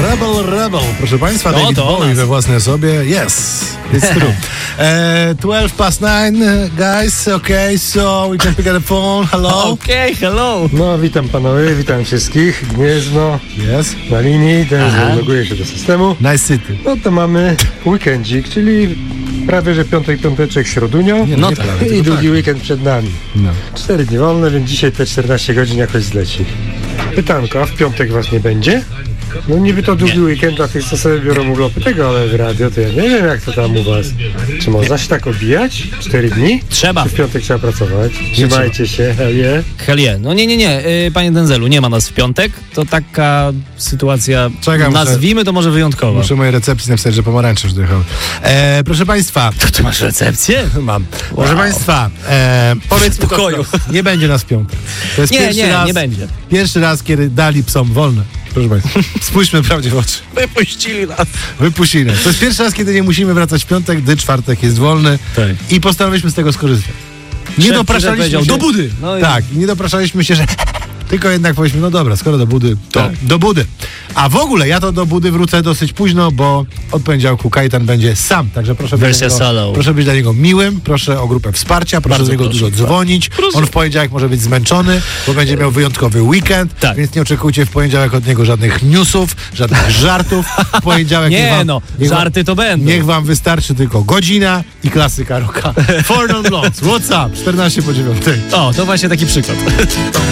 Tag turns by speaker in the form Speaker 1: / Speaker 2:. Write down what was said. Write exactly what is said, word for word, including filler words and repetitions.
Speaker 1: Rebel, Rebel. Proszę Państwa,
Speaker 2: No,
Speaker 1: David
Speaker 2: to
Speaker 1: Bowie
Speaker 2: nas.
Speaker 1: we własnej osobie. Yes, it's true. e, twelve past nine, guys. Okay, so we can pick up the phone. Hello.
Speaker 2: Okej, okay, hello.
Speaker 3: No, witam panowie, witam wszystkich. Gniezno
Speaker 1: Yes.
Speaker 3: na linii, ten
Speaker 2: Aha.
Speaker 3: loguje się do systemu.
Speaker 1: Nice city.
Speaker 3: No to mamy weekendzik, czyli prawie że piątek, piąteczek, środunio
Speaker 1: Nie,
Speaker 2: No
Speaker 1: nie
Speaker 2: tak.
Speaker 1: prawie,
Speaker 3: i
Speaker 1: tylko
Speaker 3: długi
Speaker 1: tak.
Speaker 3: weekend przed nami.
Speaker 1: No.
Speaker 3: Cztery dni wolne, więc dzisiaj te czternaście godzin jakoś zleci. Pytanko, a w piątek was nie będzie? No niby to długi
Speaker 2: Nie.
Speaker 3: weekend dla tych, co sobie biorą urlopy tego, ale w radio to ja nie wiem jak to tam u was. Czy można się tak obijać? Cztery dni?
Speaker 2: Trzeba.
Speaker 3: Czy w piątek trzeba pracować? Trzymajcie się, hell yeah.
Speaker 2: Hell yeah. No nie, nie, nie. Yy, panie Denzelu, nie ma nas w piątek. To taka sytuacja,
Speaker 1: Czekam,
Speaker 2: nazwijmy to może wyjątkowa.
Speaker 1: Muszę mojej recepcji napisać, że pomarańcze już dojechał. E, proszę Państwa.
Speaker 2: To ty masz recepcję?
Speaker 1: Mam. Proszę Państwa, e, powiedzmy to
Speaker 2: Spokoju.
Speaker 1: wprost. Nie będzie nas w piątek. To jest
Speaker 2: Nie,
Speaker 1: pierwszy
Speaker 2: nie,
Speaker 1: raz,
Speaker 2: nie będzie.
Speaker 1: Pierwszy raz, kiedy dali psom wolne. Proszę Państwa, spójrzmy prawdzie w oczy.
Speaker 2: Wypuścili nas.
Speaker 1: Wypuścili nas. To jest pierwszy raz, kiedy nie musimy wracać w piątek, gdy czwartek jest wolny.
Speaker 2: Tak.
Speaker 1: I postanowiliśmy z tego skorzystać. Nie
Speaker 2: Szef
Speaker 1: dopraszaliśmy
Speaker 2: powiedział,
Speaker 1: się...
Speaker 2: do budy. No i-
Speaker 1: Tak, i nie dopraszaliśmy się, że... Tylko jednak powiedzmy, no dobra, skoro do budy, to
Speaker 2: Tak.
Speaker 1: do budy. A w ogóle ja to do budy wrócę dosyć późno, bo od poniedziałku Kajetan będzie sam, także proszę być,
Speaker 2: Wersja
Speaker 1: dla niego,
Speaker 2: solo.
Speaker 1: proszę być dla niego miłym, proszę o grupę wsparcia, proszę
Speaker 2: Bardzo
Speaker 1: do niego
Speaker 2: proszę.
Speaker 1: dużo dzwonić.
Speaker 2: Proszę.
Speaker 1: On w poniedziałek może być zmęczony, bo będzie miał wyjątkowy weekend,
Speaker 2: Tak.
Speaker 1: więc nie oczekujcie w poniedziałek od niego żadnych newsów, żadnych żartów. W poniedziałek niech
Speaker 2: Nie
Speaker 1: wam,
Speaker 2: no,
Speaker 1: niech wam-
Speaker 2: żarty to będą.
Speaker 1: Niech wam wystarczy tylko godzina i klasyka rocka. Four non blondes, what's up? czternaście po dziewiątej.
Speaker 2: O, to właśnie taki przykład.